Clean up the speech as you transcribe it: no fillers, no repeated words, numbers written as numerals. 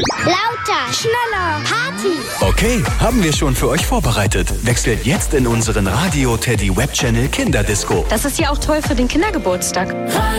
Lauter, schneller, Party. Okay, haben wir schon für euch vorbereitet. Wechselt jetzt in unseren Radio Teddy Webchannel Kinderdisco. Das ist ja auch toll für den Kindergeburtstag.